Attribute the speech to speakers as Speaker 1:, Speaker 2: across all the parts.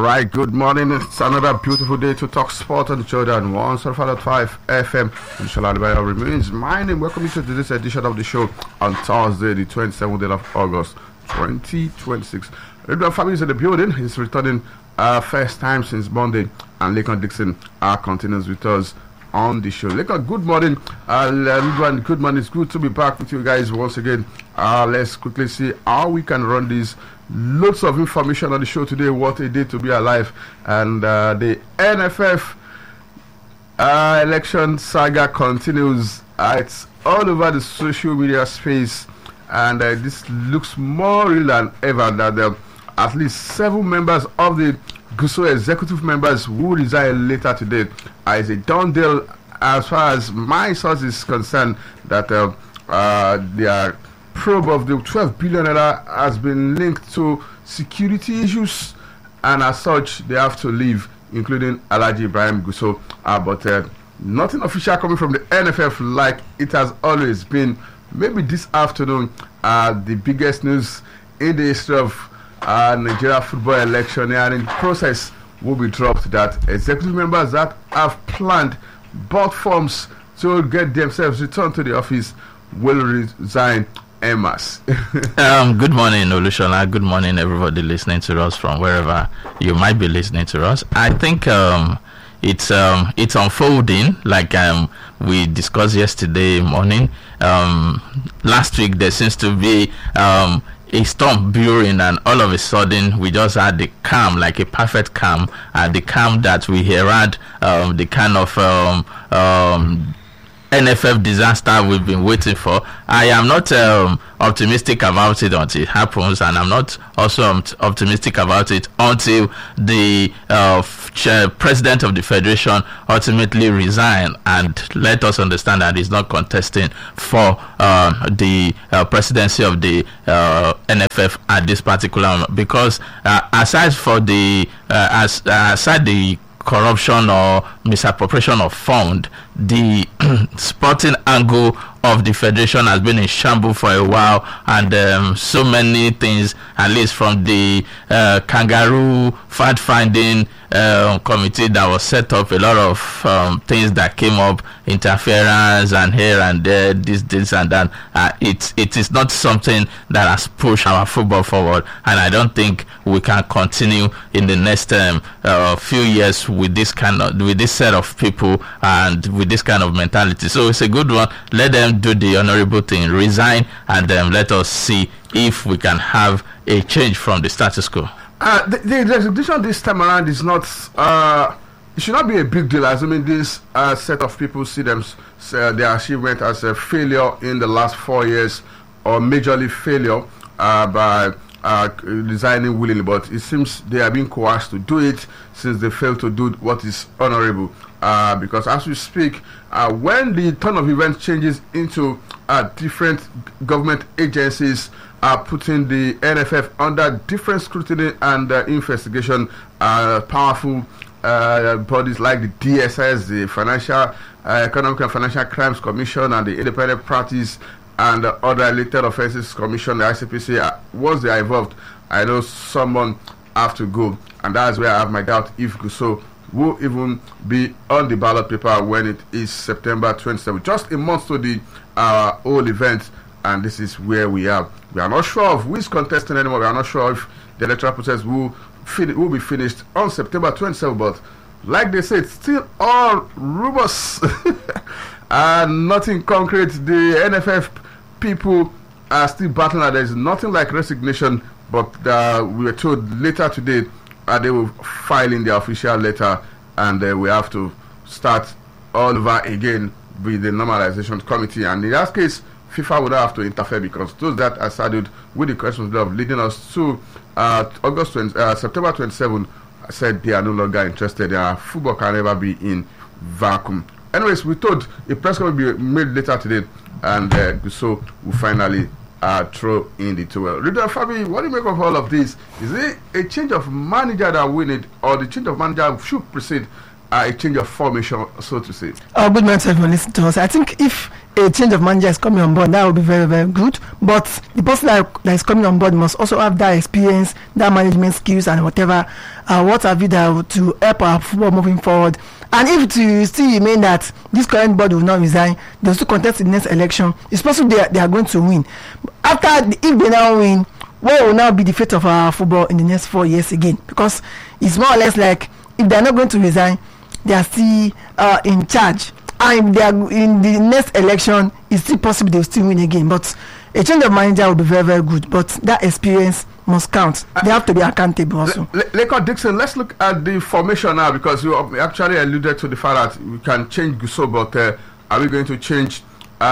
Speaker 1: right, good morning. It's another beautiful day to talk sport on Jordan 105.5 FM. Inshallah, the remains. My name. Welcome you to this edition of the show on Thursday, the 27th day of August, 2026. Redwan Family is in the building. He's returning first time since Monday, and Lekon Dixon continues with us on the show. Lekon, good morning. Redwan, good morning. It's good to be back with you guys once again. Let's quickly see how we can run these. Lots of information on the show today. What a day to be alive. And the NFF election saga continues. It's all over the social media space, and this looks more real than ever that at least 7 members of the GUSO executive members will resign later today. It's a done deal as far as my source is concerned that their probe of the 12 billion has been linked to security issues, and as such they have to leave, including Alhaji Ibrahim Gusau. But nothing official coming from the NFF like it has always been. Maybe this afternoon the biggest news in the history of Nigeria football electioneering process will be dropped, that executive members that have planned bought forms to get themselves returned to the office will resign. Emas.
Speaker 2: Good morning, Olusola. Good morning, everybody listening to us from wherever you might be listening to us. I think it's unfolding like we discussed yesterday morning. Last week there seems to be a storm brewing, and all of a sudden we just had the calm, like a perfect calm, the calm that we had, the kind of NFF disaster we've been waiting for. I am not optimistic about it until it happens, and I'm not also optimistic about it until the president of the federation ultimately resign and let us understand that he's not contesting for the presidency of the NFF at this particular moment. Because aside the corruption or misappropriation of fund, the sporting angle of the federation has been in shambles for a while, and so many things, at least from the kangaroo fact finding committee that was set up, a lot of things that came up, interference and here and there, this and that. It is not something that has pushed our football forward, and I don't think we can continue in the next few years with this set of people and with this kind of mentality. So it's a good one. Let them do the honorable thing, resign, and let us see if we can have a change from the status quo.
Speaker 1: The resignation this time around is not. It should not be a big deal. As I mean, this set of people see their achievement as a failure in the last 4 years, or majorly failure by resigning willingly. But it seems they are being coerced to do it since they failed to do what is honorable. Because as we speak, when the turn of events changes into different government agencies putting the NFF under different scrutiny and investigation, powerful bodies like the DSS, the Economic and Financial Crimes Commission, and the Independent Parties and other related offences commission, the ICPC, once they are involved, I know someone have to go, and that's where I have my doubt if Gusau will even be on the ballot paper when it is September 27th, just a month to the whole event. And this is where we are. We are not sure of who is contesting anymore. We are not sure if the electoral process will be finished on September 27th. But like they said, still all rumors and nothing concrete. The NFF people are still battling. There is nothing like resignation. But we were told later today they will file in the official letter, and we have to start all over again with the normalization committee. And in that case, FIFA would have to interfere, because those that are saddled with the questions of leading us to September 27 said they are no longer interested. Their football can never be in vacuum. Anyways, we thought a press conference will be made later today, and so we finally throw in the towel. Redwan Fabi, what do you make of all of this? Is it a change of manager that we need, or the change of manager should precede a change of formation, so to say?
Speaker 3: Good morning to everyone listening to us. I think if a change of manager is coming on board, that will be very, very good. But the person that is coming on board must also have that experience, that management skills, and whatever, what have you, that to help our football moving forward. And if you still remain that this current board will not resign, they'll still contest the next election, it's possible they are going to win. If they now win, what will now be the fate of our football in the next 4 years again? Because it's more or less like, if they are not going to resign, they are still in charge. And if they are in the next election, it's still possible they'll still win again. But a change of manager will be very, very good. But that experience must count. They have to be accountable also.
Speaker 1: Lekon Dixon, let's look at the formation now, because you actually alluded to the fact that we can change Gusso, but are we going to change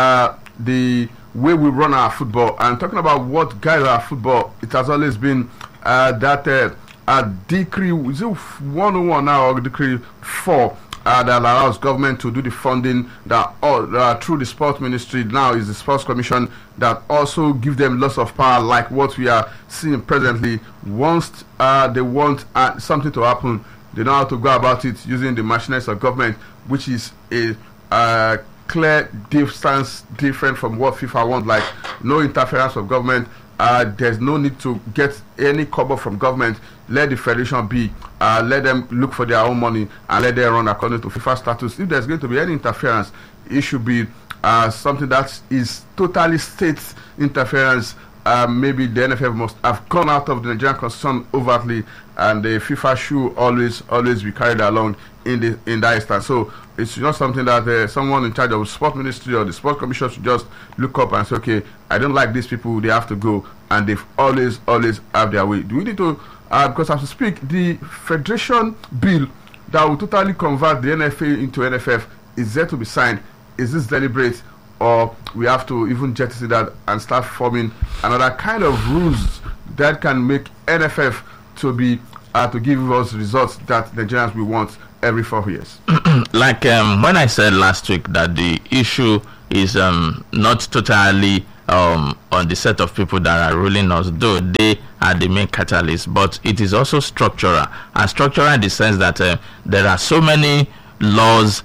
Speaker 1: the way we run our football? And talking about what guides our football, it has always been that decree, is it 101 now or decree 4? That allows government to do the funding that through the sports ministry. Now is the sports commission that also give them lots of power, like what we are seeing presently. Once they want something to happen, they know how to go about it using the machinations of government, which is a clear stance different from what FIFA wants, like no interference of government. There's no need to get any cover from government. Let the federation be. Let them look for their own money and let them run according to FIFA status. If there's going to be any interference, it should be something that is totally state interference. Maybe the NFF must have gone out of the Nigerian constitution overtly, and the FIFA should always be carried along in that instance. So it's not something that someone in charge of the sport ministry or the sport commission should just look up and say, okay, I don't like these people, they have to go, and they've always have their way. Do we need to, because as we speak, the federation bill that will totally convert the NFA into NFF is yet to be signed. Is this deliberate, or we have to even jettison that and start forming another kind of rules that can make NFF to be to give us results that Nigerians will want every 4 years?
Speaker 2: Like when I said last week that the issue is not totally on the set of people that are ruling us, though they are the main catalyst, but it is also structural. And structural in the sense that there are so many laws,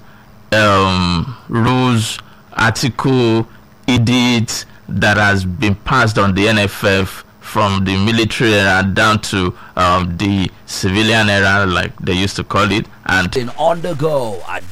Speaker 2: rules, article, edicts that has been passed on the NFF from the military era down to the civilian era, like they used to call it. And
Speaker 4: on the go at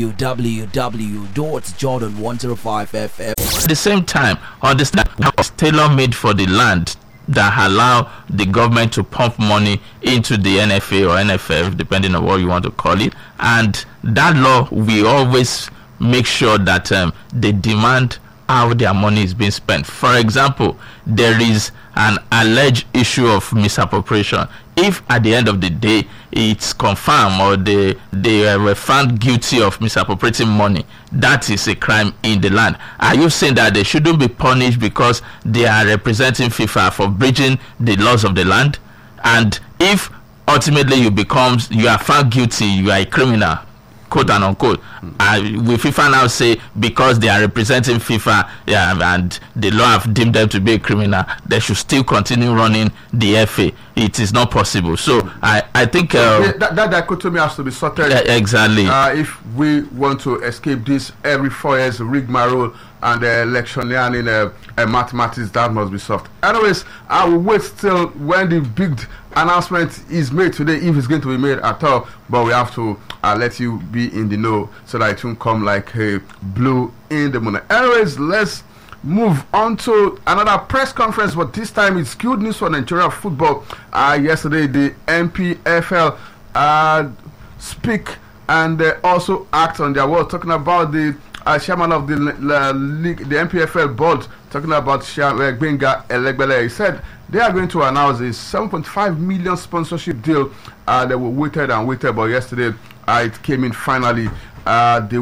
Speaker 4: www.jordan105fm.
Speaker 2: At the same time, understand was tailor-made for the land that allow the government to pump money into the NFA or NFF, depending on what you want to call it. And that law, we always make sure that they demand how their money is being spent. For example, there is an alleged issue of misappropriation. If at the end of the day it's confirmed or they were found guilty of misappropriating money, that is a crime in the land. Are you saying that they shouldn't be punished because they are representing FIFA for breaching the laws of the land? And if ultimately you are found guilty, you are a criminal, quote and unquote, will FIFA now say because they are representing FIFA and the law have deemed them to be a criminal, they should still continue running the FA? It is not possible. So I think
Speaker 1: that dichotomy has to be sorted.
Speaker 2: Exactly.
Speaker 1: If we want to escape this every 4 years rigmarole and electioneering mathematics, that must be solved. Anyways, I will wait till when the big announcement is made today, if it's going to be made at all, but we have to let you be in the know so that it won't come like a blue in the moon. Anyways, let's move on to another press conference, but this time it's good news for Nigeria football. Yesterday, the NPFL speak and also act on their word, talking about the chairman of the league, the NPFL board, talking about Gbenga Elegbele. He said they are going to announce a 7.5 million sponsorship deal. They were waited and waited, but yesterday it came in finally. They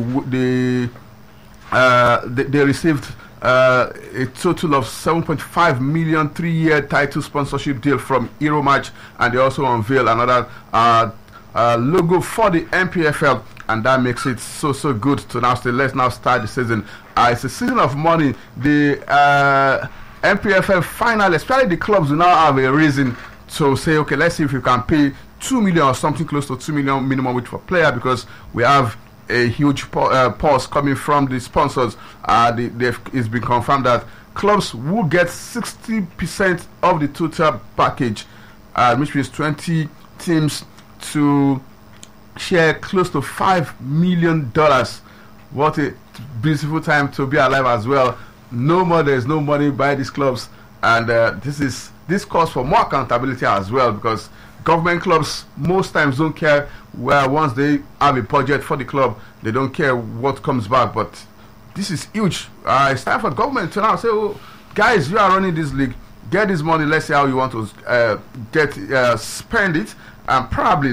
Speaker 1: received a total of 7.5 million 3-year title sponsorship deal from Euromatch, and they also unveiled another logo for the NPFL, and that makes it so good to now say let's now start the season. It's a season of money. The NPFL final, especially the clubs, will now have a reason to say, okay, let's see if you can pay 2 million or something close to 2 million minimum wage for player, because we have a huge pause coming from the sponsors. It's been confirmed that clubs will get 60% of the total package, which means 20 teams to share close to $5 million. What a beautiful time to be alive as well. There's no money by these clubs, and this calls for more accountability as well, because government clubs most times don't care. Where once they have a budget for the club, they don't care what comes back. But this is huge. It's time for government to now say, oh, guys, you are running this league, get this money, let's see how you want to spend it, and probably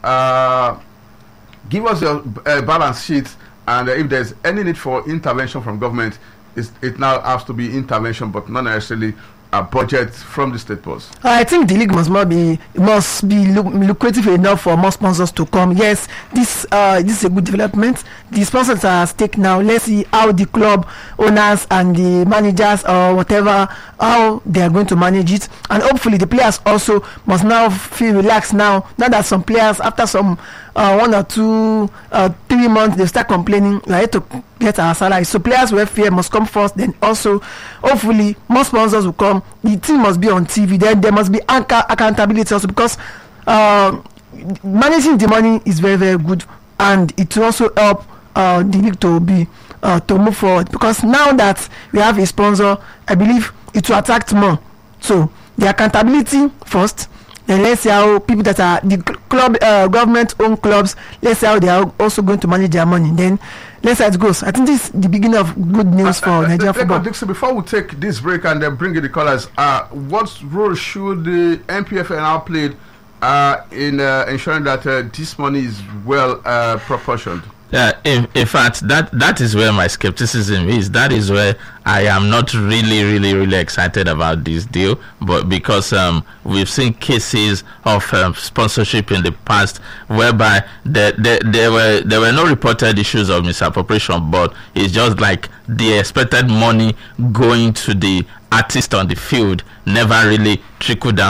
Speaker 1: give us your balance sheet, and if there's any need for intervention from government, it now has to be intervention, but not necessarily a budget from the state boss.
Speaker 3: I think the league must be lucrative enough for more sponsors to come. Yes, this is a good development. The sponsors are at stake now. Let's see how the club owners and the managers or whatever, how they are going to manage it, and hopefully the players also must now feel relaxed now. Now that some players, after some 1 or 2 3 months, they start complaining like to get our salary. So players' welfare must come first. Then also, hopefully, more sponsors will come. The team must be on TV. Then there must be accountability also, because managing the money is very, very good, and it will also help the league to move forward. Because now that we have a sponsor, I believe it will attract more. So the accountability first. Then let's see how people that are the club government-owned clubs, let's see how they are also going to manage their money. Then let's see how it goes. I think this is the beginning of good news for Nigerian football.
Speaker 1: Dixie, before we take this break and then bring in the callers, what role should the NPFL now play in ensuring that this money is well proportioned?
Speaker 2: In fact, that is where my skepticism is. That is where I am not really excited about this deal. But because we've seen cases of sponsorship in the past whereby there were no reported issues of misappropriation, but it's just like the expected money going to the artist on the field never really trickled down